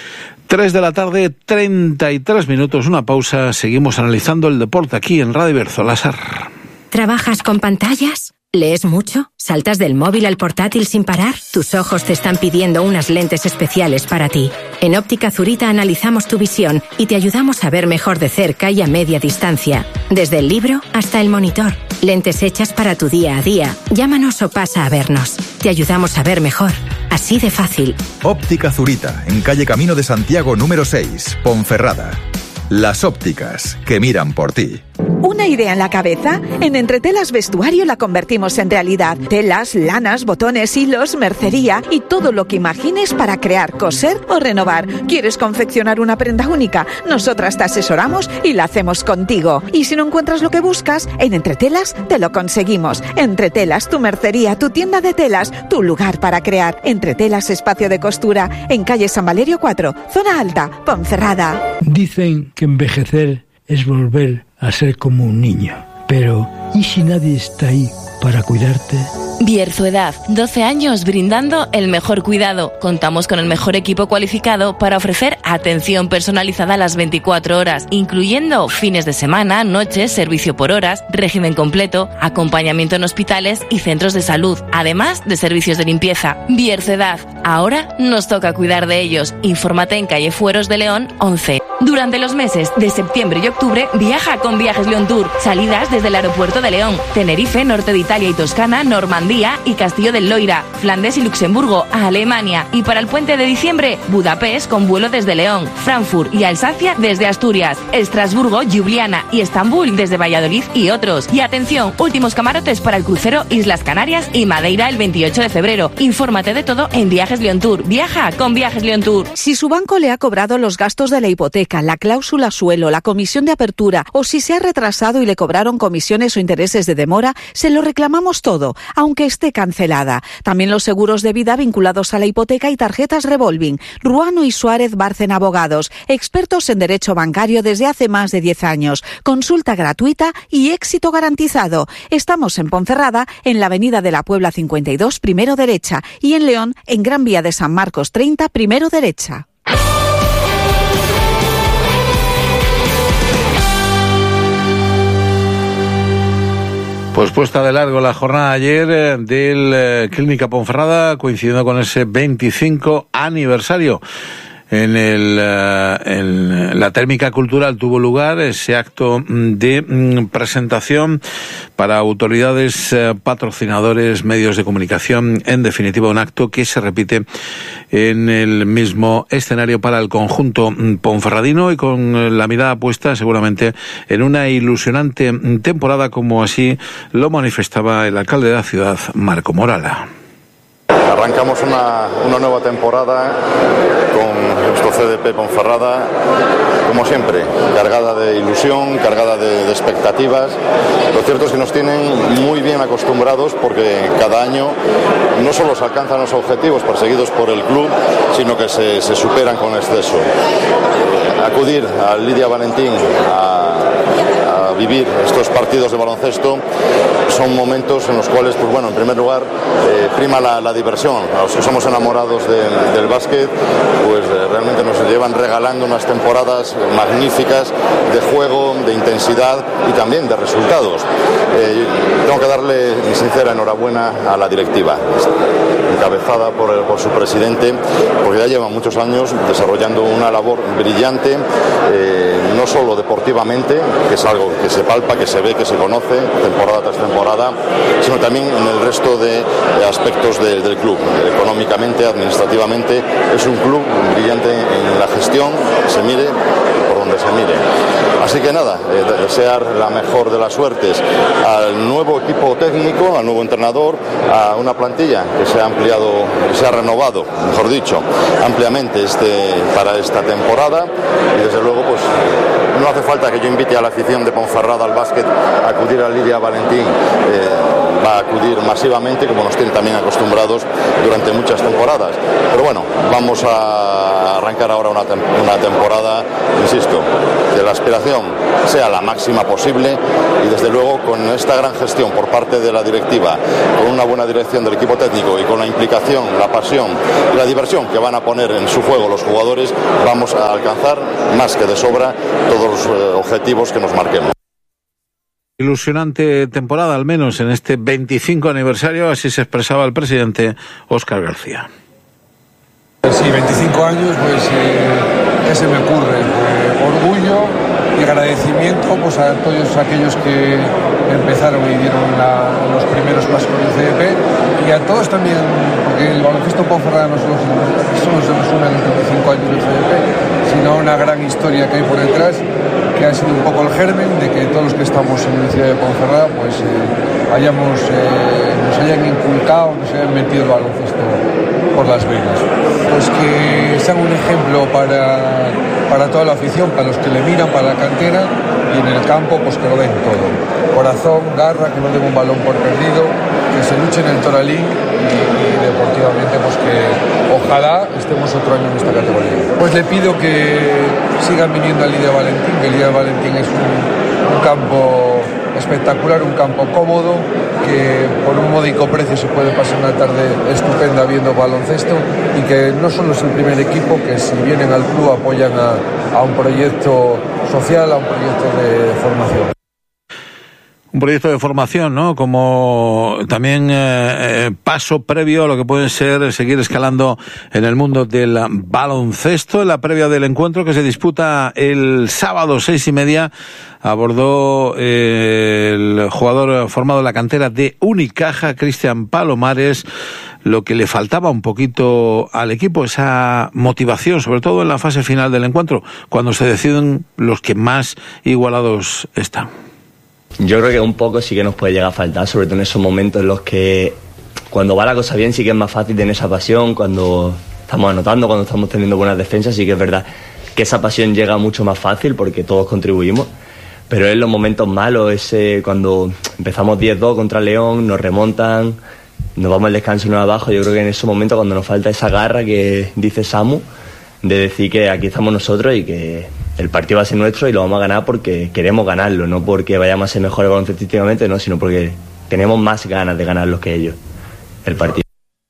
Tres de la tarde, treinta y tres minutos, una pausa. Seguimos analizando el deporte aquí en Radio Iberzo. Lázaro. ¿Trabajas con pantallas? ¿Lees mucho? ¿Saltas del móvil al portátil sin parar? Tus ojos te están pidiendo unas lentes especiales para ti. En Óptica Zurita analizamos tu visión y te ayudamos a ver mejor de cerca y a media distancia. Desde el libro hasta el monitor. Lentes hechas para tu día a día. Llámanos o pasa a vernos. Te ayudamos a ver mejor. Así de fácil. Óptica Zurita, en calle Camino de Santiago número seis, Ponferrada. Las ópticas que miran por ti. ¿Una idea en la cabeza? En Entretelas Vestuario la convertimos en realidad. Telas, lanas, botones, hilos, mercería y todo lo que imagines para crear, coser o renovar. ¿Quieres confeccionar una prenda única? Nosotras te asesoramos y la hacemos contigo. Y si no encuentras lo que buscas, en Entretelas te lo conseguimos. Entretelas, tu mercería, tu tienda de telas, tu lugar para crear. Entretelas Espacio de Costura, en calle San Valerio cuatro, zona alta, Ponferrada. Dicen que envejecer es volver a ser como un niño. Pero, ¿y si nadie está ahí para cuidarte? Bierzo-Edad, doce años brindando el mejor cuidado. Contamos con el mejor equipo cualificado para ofrecer atención personalizada a las veinticuatro horas, incluyendo fines de semana, noches, servicio por horas, régimen completo, acompañamiento en hospitales y centros de salud, además de servicios de limpieza. Bierzo-Edad, ahora nos toca cuidar de ellos. Infórmate en calle Fueros de León once. Durante los meses de septiembre y octubre, viaja con Viajes León Tour. Salidas desde el aeropuerto de León, Tenerife, norte de Italia y Toscana, Normandía y Castillo del Loira, Flandes y Luxemburgo, a Alemania. Y para el puente de diciembre, Budapest con vuelo desde León, Frankfurt y Alsacia desde Asturias, Estrasburgo, Ljubljana y Estambul desde Valladolid y otros. Y atención, últimos camarotes para el crucero Islas Canarias y Madeira el veintiocho de febrero. Infórmate de todo en Viajes León Tour. Viaja con Viajes León Tour. Si su banco le ha cobrado los gastos de la hipoteca, la cláusula suelo, la comisión de apertura o si se ha retrasado y le cobraron comisiones o intereses de demora, se lo reclamamos todo, aunque esté cancelada. También los seguros de vida vinculados a la hipoteca y tarjetas revolving. Ruano y Suárez Bárcena Abogados, expertos en derecho bancario desde hace más de diez años. Consulta gratuita y éxito garantizado. Estamos en Ponferrada, en la avenida de la Puebla cincuenta y dos, primero derecha, y en León, en Gran Vía de San Marcos treinta, primero derecha. Pues puesta de largo la jornada ayer eh, del eh, Clínica Ponferrada, coincidiendo con ese veinticinco aniversario. En, el, uh, en la Térmica Cultural tuvo lugar ese acto de mm, presentación para autoridades, uh, patrocinadores, medios de comunicación, en definitiva un acto que se repite en el mismo escenario para el conjunto ponferradino y con la mirada puesta seguramente en una ilusionante temporada, como así lo manifestaba el alcalde de la ciudad, Marco Morala. Arrancamos una, una nueva temporada con nuestro C D P Ponferrada, como siempre, cargada de ilusión, cargada de, de expectativas. Lo cierto es que nos tienen muy bien acostumbrados porque cada año no solo se alcanzan los objetivos perseguidos por el club, sino que se, se superan con exceso. Acudir a Lidia Valentín a a vivir estos partidos de baloncesto son momentos en los cuales, pues bueno, en primer lugar eh, prima la, la diversión. A los que somos enamorados de, del básquet, pues eh, realmente nos llevan regalando unas temporadas magníficas de juego, de intensidad y también de resultados. Eh, tengo que darle mi sincera enhorabuena a la directiva, encabezada por, el, por su presidente, porque ya llevan muchos años desarrollando una labor brillante, eh, no solo deportivamente, que es algo que se palpa, que se ve, que se conoce temporada tras temporada, sino también en el resto de aspectos de, del club. Económicamente, administrativamente, es un club brillante en la gestión, se mire por donde se mire. Así que nada, eh, desear la mejor de las suertes al nuevo equipo técnico, al nuevo entrenador, a una plantilla que se ha ampliado, que se ha renovado, mejor dicho, ampliamente este, para esta temporada, y desde luego pues no hace falta que yo invite a la afición de Ponferrada al básquet a acudir a Lidia Valentín. Eh, va a acudir masivamente, como nos tiene también acostumbrados durante muchas temporadas. Pero bueno, vamos a arrancar ahora una, tem una temporada, insisto, que la aspiración sea la máxima posible, y desde luego con esta gran gestión por parte de la directiva, con una buena dirección del equipo técnico y con la implicación, la pasión y la diversión que van a poner en su juego los jugadores, vamos a alcanzar más que de sobra todos los eh, objetivos que nos marquemos. Ilusionante temporada, al menos en este veinticinco aniversario, así se expresaba el presidente Óscar García. Sí, veinticinco años, pues, eh, ¿qué se me ocurre? Eh, orgullo y agradecimiento, pues, a todos aquellos que empezaron y dieron la, los primeros pasos con el C D P, y a todos también, porque el baloncesto Ponferrada no solo, solo se resume en los veinticinco años del C D P, sino una gran historia que hay por detrás, que ha sido un poco el germen de que todos los que estamos en la ciudad de Ponferrada, pues eh, hayamos, eh, nos hayan inculcado, nos hayan metido el baloncesto por las venas. Pues que sean un ejemplo para, para toda la afición, para los que le miran, para la cantera, y en el campo pues que lo den todo. Corazón, garra, que no den un balón por perdido, que se luche en el Toralín, y, y deportivamente pues que ojalá estemos otro año en esta categoría. Pues le pido que sigan viniendo a Lidia Valentín, que Lidia Valentín es un, un campo espectacular, un campo cómodo, que por un módico precio se puede pasar una tarde estupenda viendo baloncesto, y que no solo es el primer equipo, que si vienen al club apoyan a, a un proyecto social, a un proyecto de formación. Un proyecto de formación, ¿no? Como también eh, paso previo a lo que puede ser seguir escalando en el mundo del baloncesto. En la previa del encuentro que se disputa el sábado seis y media, abordó eh, el jugador formado en la cantera de Unicaja, Cristian Palomares, lo que le faltaba un poquito al equipo, esa motivación, sobre todo en la fase final del encuentro, cuando se deciden los que más igualados están. Yo creo que un poco sí que nos puede llegar a faltar, sobre todo en esos momentos en los que cuando va la cosa bien sí que es más fácil tener esa pasión, cuando estamos anotando, cuando estamos teniendo buenas defensas, sí que es verdad que esa pasión llega mucho más fácil porque todos contribuimos, pero en los momentos malos, ese cuando empezamos diez dos contra León, nos remontan, nos vamos al descanso y nos abajo, yo creo que en esos momentos cuando nos falta esa garra que dice Samu, de decir que aquí estamos nosotros y que el partido va a ser nuestro y lo vamos a ganar porque queremos ganarlo, no porque vayamos a ser mejores baloncestísticamente, no, sino porque tenemos más ganas de ganarlo que ellos, el partido.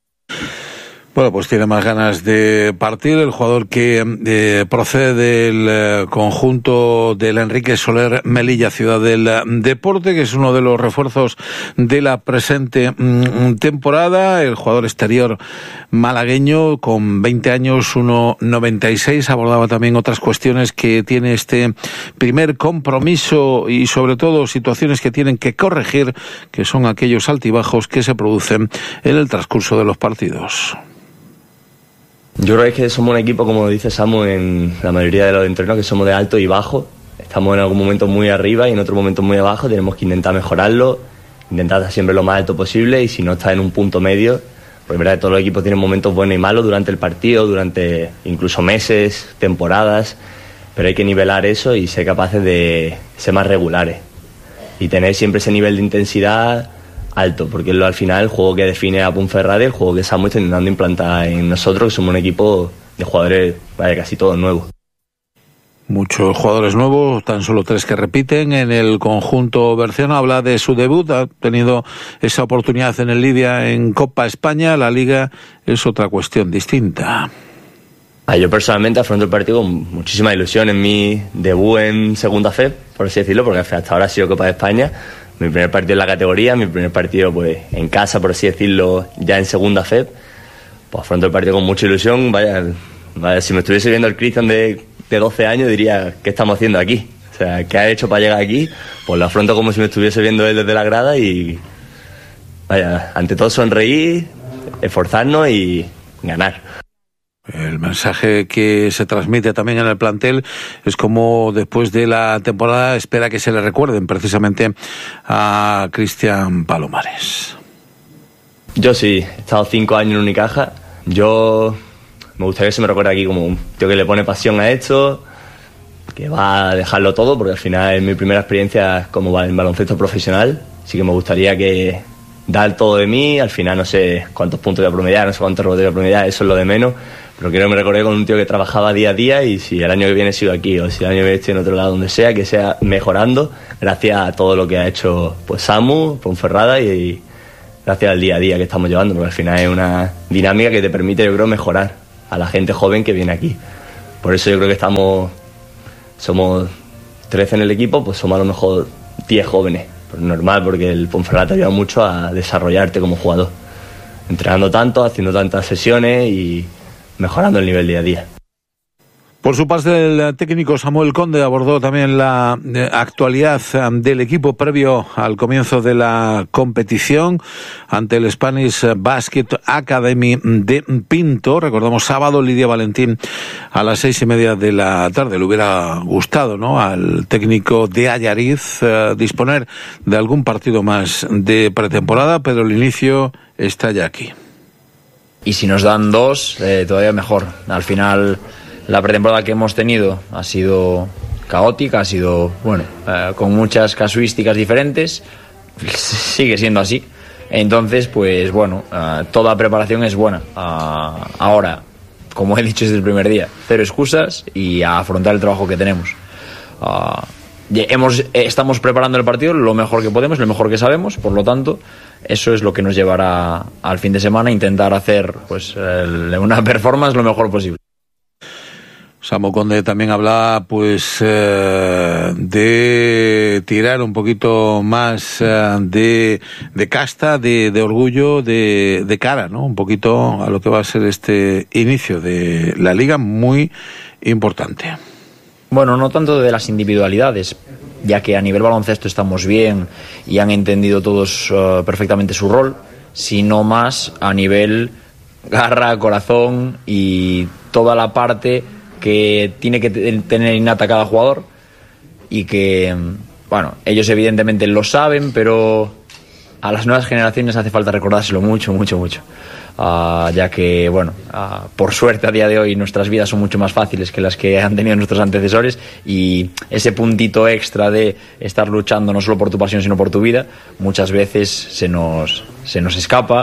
Bueno, pues tiene más ganas de partir el jugador que eh, procede del eh, conjunto del Enrique Soler Melilla, Ciudad del Deporte, que es uno de los refuerzos de la presente mm, temporada. El jugador exterior malagueño con veinte años, uno noventa y seis, abordaba también otras cuestiones que tiene este primer compromiso y sobre todo situaciones que tienen que corregir, que son aquellos altibajos que se producen en el transcurso de los partidos. Yo creo que somos un equipo, como dice Samu en la mayoría de los entrenos, que somos de alto y bajo. Estamos en algún momento muy arriba y en otro momento muy abajo. Tenemos que intentar mejorarlo, intentar estar siempre lo más alto posible, y si no está en un punto medio, porque es verdad que todos los equipos tienen momentos buenos y malos durante el partido, durante incluso meses, temporadas, pero hay que nivelar eso y ser capaces de ser más regulares y tener siempre ese nivel de intensidad alto, porque es lo, al final el juego que define a Ponferrada, el juego que Samu está intentando implantar en nosotros, que somos un equipo de jugadores vaya, casi todos nuevos. Muchos jugadores nuevos, tan solo tres que repiten en el conjunto berciano. Habla de su debut, ha tenido esa oportunidad en el Lidia en Copa España. La Liga es otra cuestión distinta. Yo personalmente afronto el partido con muchísima ilusión en mi debut en Segunda F E P, por así decirlo, porque hasta ahora ha sido Copa de España, mi primer partido en la categoría, mi primer partido pues en casa, por así decirlo, ya en Segunda F E P. Pues afronto el partido con mucha ilusión. Vaya, vaya si me estuviese viendo el Cristian de, de doce años diría, ¿qué estamos haciendo aquí? O sea, ¿qué ha hecho para llegar aquí? Pues lo afronto como si me estuviese viendo él desde la grada y vaya, ante todo sonreír, esforzarnos y ganar. El mensaje que se transmite también en el plantel es como después de la temporada espera que se le recuerden precisamente a Cristian Palomares. Yo sí, he estado cinco años en Unicaja. Yo me gustaría que se me recuerde aquí como un tío que le pone pasión a esto, que va a dejarlo todo, porque al final es mi primera experiencia como en baloncesto profesional. Así que me gustaría que dar todo de mí. Al final no sé cuántos puntos voy a promediar, no sé cuántos rebotes voy a promediar, eso es lo de menos. Pero quiero que me recordé con un tío que trabajaba día a día, y si el año que viene sigo aquí o si el año que viene estoy en otro lado, donde sea, que sea mejorando gracias a todo lo que ha hecho pues Samu, Ponferrada y, y gracias al día a día que estamos llevando, porque al final es una dinámica que te permite, yo creo, mejorar a la gente joven que viene aquí. Por eso yo creo que estamos, somos trece en el equipo, pues somos a lo mejor diez jóvenes. Pues normal, porque el Ponferrada te ayuda mucho a desarrollarte como jugador, entrenando tanto, haciendo tantas sesiones y mejorando el nivel día a día. Por su parte, el técnico Samuel Conde abordó también la actualidad del equipo previo al comienzo de la competición ante el Spanish Basket Academy de Pinto. Recordamos, sábado, Lidia Valentín a las seis y media de la tarde. Le hubiera gustado, ¿no?, al técnico de Allariz eh, disponer de algún partido más de pretemporada, pero el inicio está ya aquí. Y si nos dan dos, eh, todavía mejor. Al final, la pretemporada que hemos tenido ha sido caótica, ha sido, bueno, eh, con muchas casuísticas diferentes. Sigue siendo así. Entonces, pues bueno, eh, toda preparación es buena. Uh, ahora, como he dicho desde el primer día, cero excusas y a afrontar el trabajo que tenemos. Uh, hemos, estamos preparando el partido lo mejor que podemos, lo mejor que sabemos, por lo tanto, eso es lo que nos llevará al fin de semana a intentar hacer pues el, una performance lo mejor posible. Samu Conde también hablaba pues eh, de tirar un poquito más eh, de, de casta, de, de orgullo, de, de cara, ¿no? Un poquito a lo que va a ser este inicio de la liga, muy importante. Bueno, no tanto de las individualidades, ya que a nivel baloncesto estamos bien y han entendido todos uh, perfectamente su rol, sino más a nivel garra, corazón y toda la parte que tiene que tener innata cada jugador, y que, bueno, ellos evidentemente lo saben, pero a las nuevas generaciones hace falta recordárselo mucho, mucho, mucho. Uh, ya que, bueno, uh, por suerte a día de hoy nuestras vidas son mucho más fáciles que las que han tenido nuestros antecesores, y ese puntito extra de estar luchando no solo por tu pasión sino por tu vida muchas veces se nos, se nos escapa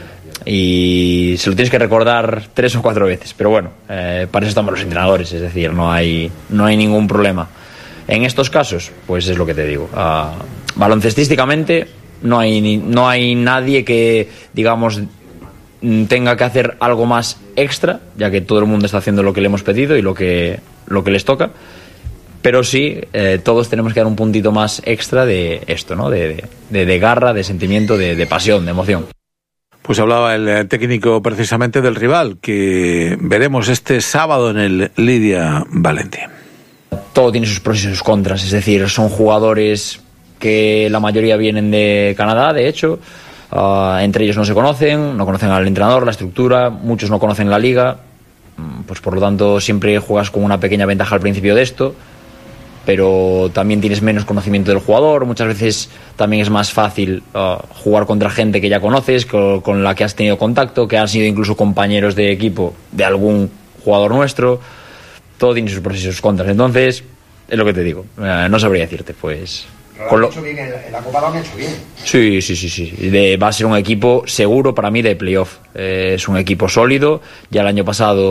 y se lo tienes que recordar tres o cuatro veces, pero bueno, eh, para eso estamos los entrenadores, es decir, no hay, no hay ningún problema. En estos casos, pues es lo que te digo, uh, baloncestísticamente no hay, ni, no hay nadie que, digamos, tenga que hacer algo más extra, ya que todo el mundo está haciendo lo que le hemos pedido y lo que, lo que les toca, pero sí, eh, todos tenemos que dar un puntito más extra de esto, ¿no? De, de, de garra, de sentimiento, de, de pasión, de emoción. Pues hablaba el técnico precisamente del rival, que veremos este sábado en el Lidia Valentín. Todo tiene sus pros y sus contras, es decir, son jugadores que la mayoría vienen de Canadá, de hecho. Uh, entre ellos no se conocen, no conocen al entrenador, la estructura, muchos no conocen la liga, pues por lo tanto siempre juegas con una pequeña ventaja al principio de esto, pero también tienes menos conocimiento del jugador, muchas veces también es más fácil uh, jugar contra gente que ya conoces, con, con la que has tenido contacto, que han sido incluso compañeros de equipo de algún jugador nuestro. Todo tiene sus pros y sus contras, entonces es lo que te digo, uh, no sabría decirte, pues... Lo han hecho bien, en la Copa lo han hecho bien. Sí, sí, sí, sí. De, va a ser un equipo seguro para mí de playoff. Eh, es un equipo sólido. Ya el año pasado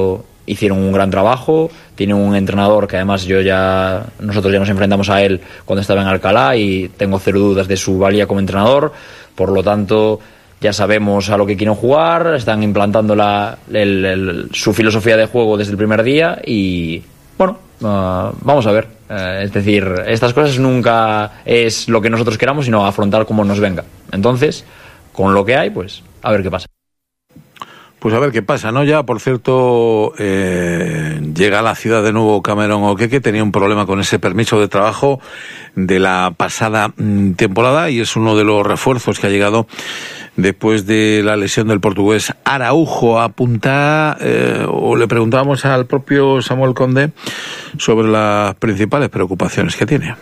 hicieron un gran trabajo, tienen un entrenador que además yo ya nosotros ya nos enfrentamos a él cuando estaba en Alcalá y tengo cero dudas de su valía como entrenador, por lo tanto ya sabemos a lo que quieren jugar, están implantando la, el, el, su filosofía de juego desde el primer día y bueno, uh, vamos a ver, uh, es decir, estas cosas nunca es lo que nosotros queramos, sino afrontar como nos venga, entonces con lo que hay, pues a ver qué pasa. Pues a ver qué pasa, ¿no? Ya, por cierto, eh, llega a la ciudad de nuevo Cameron O'Keke, tenía un problema con ese permiso de trabajo de la pasada mm, temporada y es uno de los refuerzos que ha llegado después de la lesión del portugués Araujo. Apunta, eh, o le preguntábamos al propio Samuel Conde sobre las principales preocupaciones que tiene.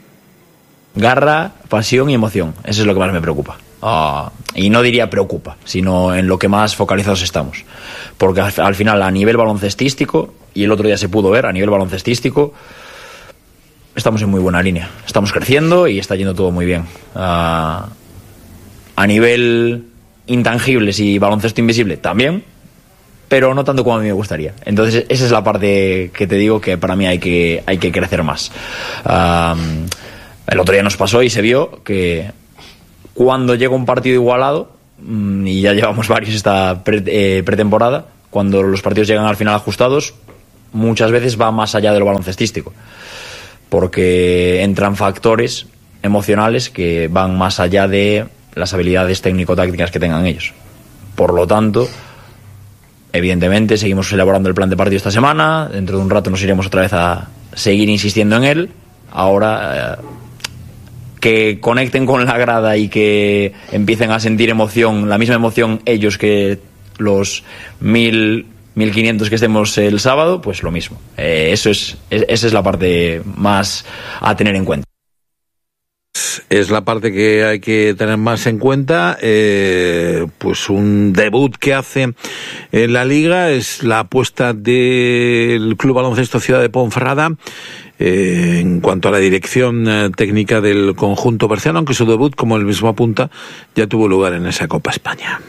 Garra, pasión y emoción, eso es lo que más me preocupa. Uh, y no diría preocupa, sino en lo que más focalizados estamos, porque al, al final a nivel baloncestístico, y el otro día se pudo ver, a nivel baloncestístico estamos en muy buena línea, estamos creciendo y está yendo todo muy bien. Uh, a nivel intangibles y baloncesto invisible también, pero no tanto como a mí me gustaría. Entonces esa es la parte que te digo que para mí hay que, hay que crecer más. Uh, el otro día nos pasó y se vio que cuando llega un partido igualado, y ya llevamos varios esta pre, eh, pretemporada, cuando los partidos llegan al final ajustados, muchas veces va más allá de lo baloncestístico, porque entran factores emocionales que van más allá de las habilidades técnico-tácticas que tengan ellos. Por lo tanto, evidentemente seguimos elaborando el plan de partido esta semana, dentro de un rato nos iremos otra vez a seguir insistiendo en él. Ahora... Eh, que conecten con la grada y que empiecen a sentir emoción, la misma emoción ellos que los mil, mil quinientos que estemos el sábado, pues lo mismo. Eh, eso es, es, esa es la parte más a tener en cuenta. Es la parte que hay que tener más en cuenta. Eh, pues un debut que hace en la Liga es la apuesta del Club Baloncesto Ciudad de Ponferrada eh, en cuanto a la dirección eh, técnica del conjunto berciano, aunque su debut, como él mismo apunta, ya tuvo lugar en esa Copa España.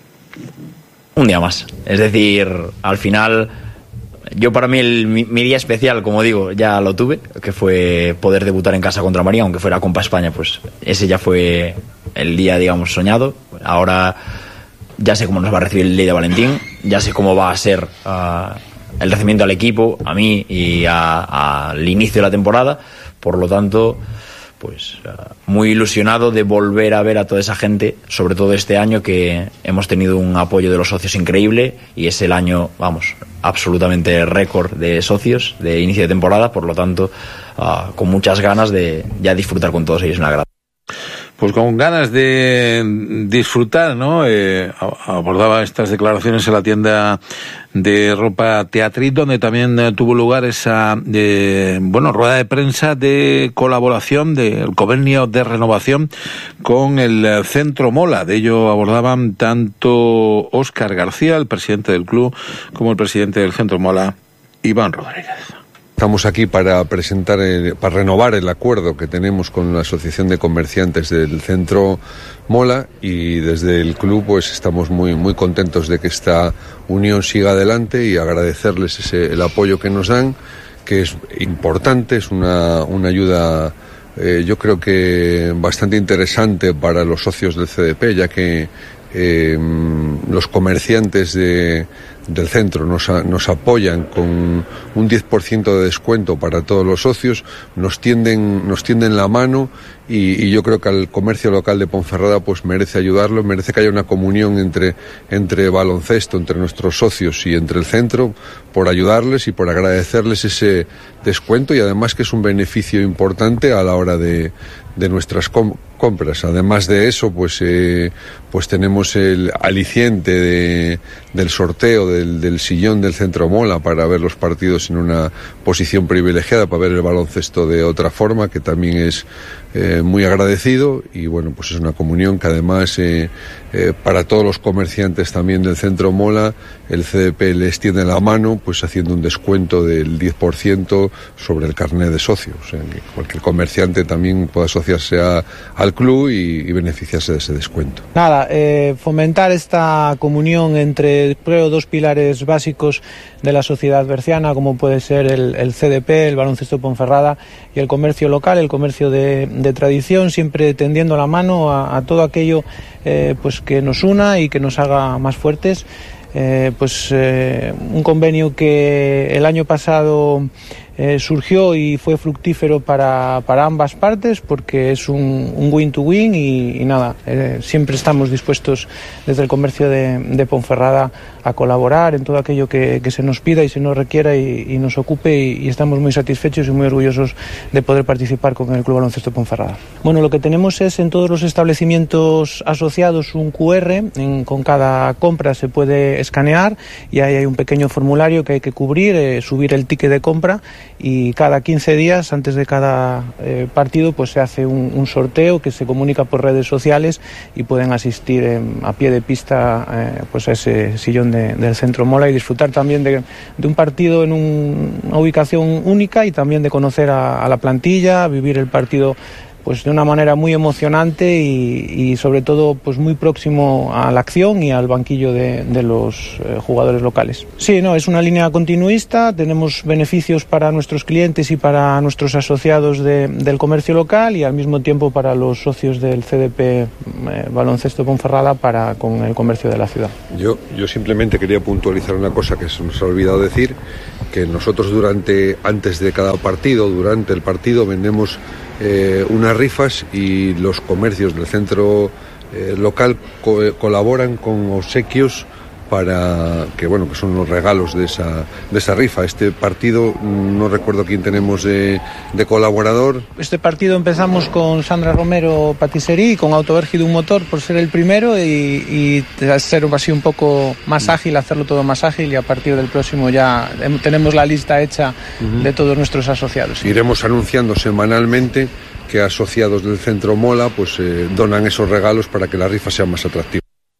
Un día más. Es decir, al final... Yo para mí el, mi, mi día especial, como digo, ya lo tuve, que fue poder debutar en casa contra María, aunque fuera Copa España, pues ese ya fue el día, digamos, soñado. Ahora ya sé cómo nos va a recibir el Lleida de Valentín, ya sé cómo va a ser uh, el recibimiento al equipo, a mí y al inicio de la temporada, por lo tanto... pues uh, muy ilusionado de volver a ver a toda esa gente, sobre todo este año que hemos tenido un apoyo de los socios increíble y es el año, vamos, absolutamente récord de socios de inicio de temporada, por lo tanto, uh, con muchas ganas de ya disfrutar con todos ellos en la grada. Pues con ganas de disfrutar, ¿no? Eh, abordaba estas declaraciones en la tienda de ropa Teatrit, donde también eh, tuvo lugar esa, eh, bueno, rueda de prensa de colaboración del convenio de renovación con el Centro Mola. De ello abordaban tanto Óscar García, el presidente del club, como el presidente del Centro Mola, Iván Rodríguez. Estamos aquí para presentar, el, para renovar el acuerdo que tenemos con la Asociación de Comerciantes del Centro Mola y desde el club pues estamos muy muy contentos de que esta unión siga adelante y agradecerles ese, el apoyo que nos dan, que es importante, es una, una ayuda eh, yo creo que bastante interesante para los socios del C D P, ya que eh, los comerciantes de del centro nos, a, nos apoyan con un diez por ciento de descuento para todos los socios, nos tienden, nos tienden la mano y, y yo creo que al comercio local de Ponferrada pues merece ayudarlo, merece que haya una comunión entre, entre baloncesto, entre nuestros socios y entre el centro, por ayudarles y por agradecerles ese descuento y además que es un beneficio importante a la hora de, de nuestras com- compras. Además de eso, pues eh, pues tenemos el aliciente de, del sorteo del, del sillón del Centro Mola para ver los partidos en una posición privilegiada, para ver el baloncesto de otra forma, que también es eh, muy agradecido y bueno, pues es una comunión que además eh, eh, para todos los comerciantes también del Centro Mola, el C D P les tiende la mano pues haciendo un descuento del diez por ciento sobre el carnet de socio, o sea que cualquier comerciante también puede asociarse a, al club y, y beneficiarse de ese descuento. Nada, eh, fomentar esta comunión entre, creo, dos pilares básicos de la sociedad berciana, como puede ser el, el C D P, el Baloncesto Ponferrada, y el comercio local, el comercio de, de tradición, siempre tendiendo la mano a, a todo aquello eh, pues que nos una y que nos haga más fuertes. Eh, pues eh, un convenio que el año pasado eh, surgió y fue fructífero para, para ambas partes, porque es un, un win to win y, y nada, eh, siempre estamos dispuestos desde el comercio de, de Ponferrada a colaborar en todo aquello que, que se nos pida y se nos requiera y, y nos ocupe, y, y estamos muy satisfechos y muy orgullosos de poder participar con el Club Baloncesto Ponferrada. Bueno, lo que tenemos es en todos los establecimientos asociados un cu erre, en, con cada compra se puede escanear y ahí hay un pequeño formulario que hay que cubrir, eh, subir el ticket de compra, y cada quince días antes de cada eh, partido pues se hace un, un sorteo que se comunica por redes sociales y pueden asistir eh, a pie de pista eh, pues a ese sillón de, del Centro Mola y disfrutar también de, de un partido en un, una ubicación única y también de conocer a, a la plantilla, vivir el partido pues de una manera muy emocionante y, y sobre todo pues muy próximo a la acción y al banquillo de, de los eh, jugadores locales. Sí, no, es una línea continuista, tenemos beneficios para nuestros clientes y para nuestros asociados de, del comercio local y al mismo tiempo para los socios del C D P eh, Baloncesto Ponferrada para con el comercio de la ciudad. Yo, yo simplemente quería puntualizar una cosa que se nos ha olvidado decir, que nosotros durante, antes de cada partido, durante el partido vendemos Eh, unas rifas y los comercios del centro eh, local co colaboran con obsequios para que bueno que son los regalos de esa de esa rifa. Este partido no recuerdo quién tenemos de, de colaborador. Este partido empezamos con Sandra Romero Patisserie y con Autovergi de un motor por ser el primero y, y ser así un poco más ágil, hacerlo todo más ágil, y a partir del próximo ya tenemos la lista hecha uh-huh. de todos nuestros asociados. Iremos anunciando semanalmente que asociados del Centro Mola pues eh, donan esos regalos para que la rifa sea más atractiva.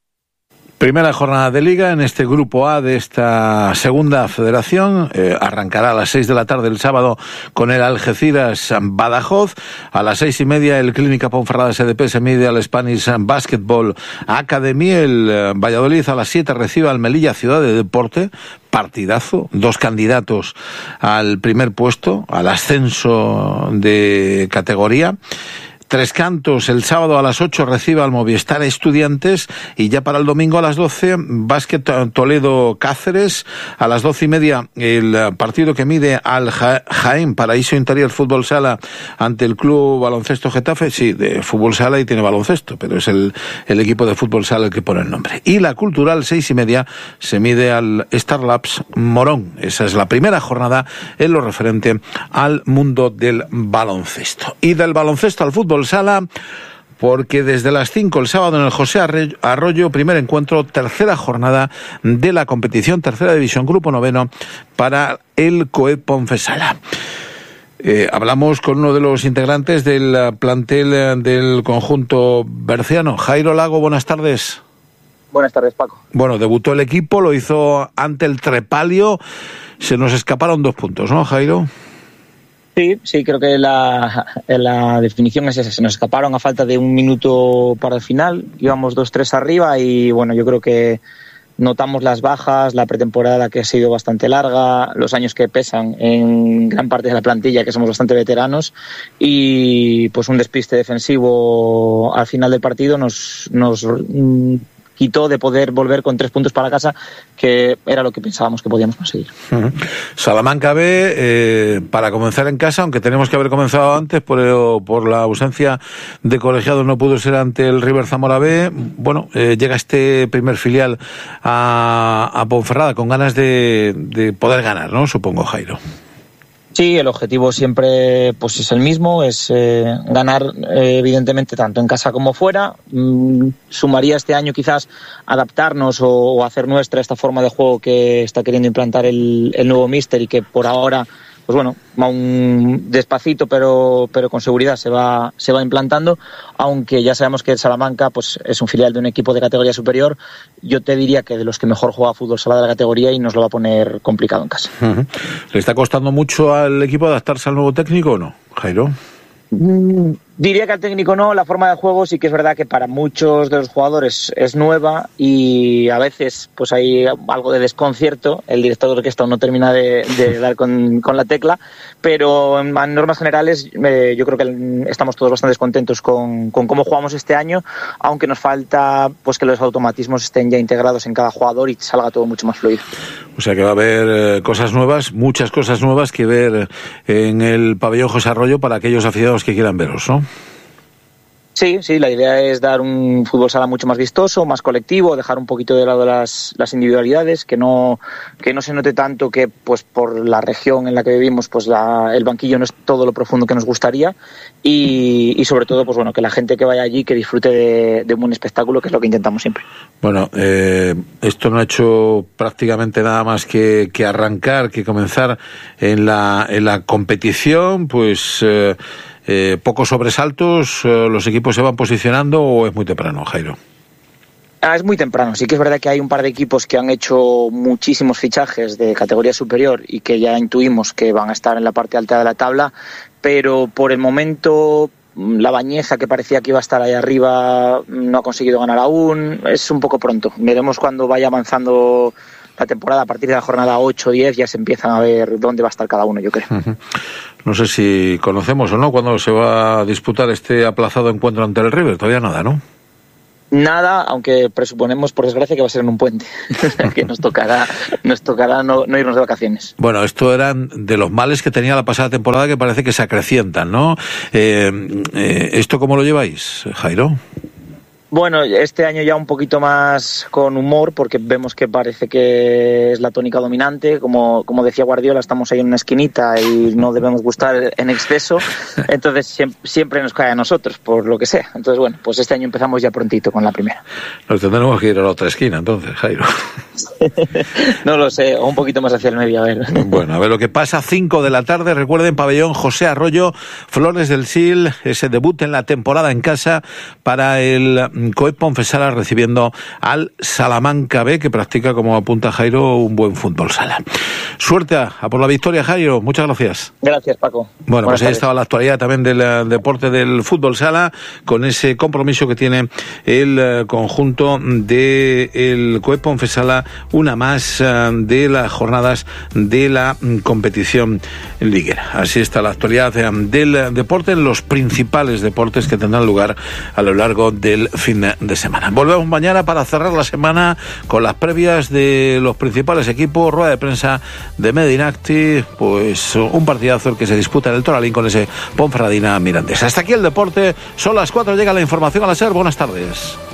Primera jornada de Liga en este Grupo A de esta segunda federación. Eh, arrancará a las seis de la tarde el sábado con el Algeciras Badajoz. A las seis y media el Clínica Ponferrada S D P se mide al Spanish Basketball Academy. El eh, Valladolid a las siete recibe al Melilla Ciudad de Deporte. Partidazo, dos candidatos al primer puesto, al ascenso de categoría. Tres Cantos el sábado a las ocho recibe al Movistar Estudiantes, y ya para el domingo a las doce Básquet Toledo Cáceres. A las doce y media el partido que mide al ja Jaén Paraíso Interior Fútbol Sala ante el Club Baloncesto Getafe. Sí, de fútbol sala y tiene baloncesto, pero es el, el equipo de fútbol sala el que pone el nombre. Y la Cultural seis y media se mide al Star Labs Morón. Esa es la primera jornada en lo referente al mundo del baloncesto. Y del baloncesto al fútbol sala, porque desde las cinco el sábado en el José Arroyo, primer encuentro, tercera jornada de la competición, tercera división, grupo noveno para el COE Ponfesala. Eh, hablamos con uno de los integrantes del plantel del conjunto berciano, Jairo Lago. Buenas tardes. Buenas tardes, Paco. Bueno, debutó el equipo, lo hizo ante el Trepalio, se nos escaparon dos puntos, ¿no, Jairo? Sí, sí, creo que la, la definición es esa. Se nos escaparon a falta de un minuto para el final. Íbamos dos tres arriba y, bueno, yo creo que notamos las bajas, la pretemporada que ha sido bastante larga, los años que pesan en gran parte de la plantilla, que somos bastante veteranos, y pues un despiste defensivo al final del partido nos... nos quitó de poder volver con tres puntos para casa, que era lo que pensábamos que podíamos conseguir. Uh-huh. Salamanca B, eh, para comenzar en casa, aunque tenemos que haber comenzado antes, por, por la ausencia de colegiados no pudo ser ante el River Zamora B. Bueno, eh, llega este primer filial a, a Ponferrada con ganas de, de poder ganar, ¿no? Supongo, Jairo. Sí, el objetivo siempre pues es el mismo, es eh, ganar eh, evidentemente tanto en casa como fuera. Mm, sumaría este año quizás adaptarnos o, o hacer nuestra esta forma de juego que está queriendo implantar el, el nuevo míster y que por ahora pues bueno, aún despacito pero pero con seguridad se va se va implantando, aunque ya sabemos que el Salamanca pues es un filial de un equipo de categoría superior. Yo te diría que de los que mejor juega fútbol sala de la categoría, y nos lo va a poner complicado en casa. Uh-huh. ¿Le está costando mucho al equipo adaptarse al nuevo técnico o no, Jairo? Mm, diría que al técnico no, la forma de juego sí que es verdad que para muchos de los jugadores es nueva y a veces pues hay algo de desconcierto, el director de orquesta no termina de, de dar con, con la tecla, pero en, en normas generales eh, yo creo que estamos todos bastante contentos con, con cómo jugamos este año, aunque nos falta pues que los automatismos estén ya integrados en cada jugador y salga todo mucho más fluido. O sea que va a haber eh, cosas nuevas, muchas cosas nuevas que ver en el pabellón José Arroyo para aquellos aficionados que quieran veros, ¿no? Sí, sí, la idea es dar un fútbol sala mucho más vistoso, más colectivo, dejar un poquito de lado las, las individualidades, que no que no se note tanto que pues por la región en la que vivimos pues la, el banquillo no es todo lo profundo que nos gustaría y, y sobre todo pues bueno que la gente que vaya allí que disfrute de, de un buen espectáculo, que es lo que intentamos siempre. Bueno, eh, esto no ha hecho prácticamente nada más que, que arrancar, que comenzar en la, en la competición, pues... Eh, Eh, pocos sobresaltos, eh, los equipos se van posicionando, o es muy temprano, Jairo. Ah, es muy temprano. Sí que es verdad que hay un par de equipos que han hecho muchísimos fichajes de categoría superior y que ya intuimos que van a estar en la parte alta de la tabla, pero por el momento la Bañeza, que parecía que iba a estar ahí arriba, no ha conseguido ganar aún. Es un poco pronto. Veremos cuando vaya avanzando la temporada. A partir de la jornada ocho o diez ya se empiezan a ver dónde va a estar cada uno, yo creo. Uh-huh. No sé si conocemos o no cuándo se va a disputar este aplazado encuentro ante el River. Todavía nada, ¿no? Nada, aunque presuponemos, por desgracia, que va a ser en un puente. que nos tocará nos tocará no, no irnos de vacaciones. Bueno, esto eran de los males que tenía la pasada temporada, que parece que se acrecientan, ¿no? Eh, eh, ¿Esto cómo lo lleváis, Jairo? Bueno, este año ya un poquito más con humor, porque vemos que parece que es la tónica dominante. Como, como decía Guardiola, estamos ahí en una esquinita y no debemos gustar en exceso. Entonces siempre, siempre nos cae a nosotros, por lo que sea. Entonces, bueno, pues este año empezamos ya prontito con la primera. Nos tendremos que ir a la otra esquina, entonces, Jairo. No lo sé, o un poquito más hacia el medio, a ver. Bueno, a ver lo que pasa. Cinco de la tarde, recuerden, pabellón José Arroyo, Flores del Sil, ese debut en la temporada en casa para el Coep Ponfesala, recibiendo al Salamanca B, que practica, como apunta Jairo, un buen fútbol sala. Suerte a, a por la victoria, Jairo. Muchas gracias. Gracias, Paco. Bueno, Buenas pues ahí tardes. estaba la actualidad también del uh, deporte del fútbol sala, con ese compromiso que tiene el uh, conjunto del Coep Ponfesala, una más uh, de las jornadas de la um, competición liguera. Así está la actualidad um, del uh, deporte en los principales deportes que tendrán lugar a lo largo del fin de semana. Volvemos mañana para cerrar la semana con las previas de los principales equipos, rueda de prensa de Medinacti, pues un partidazo el que se disputa en el Toralín con ese Ponferradina Mirandés. Hasta aquí el deporte, son las cuatro, llega la información a la SER. Buenas tardes.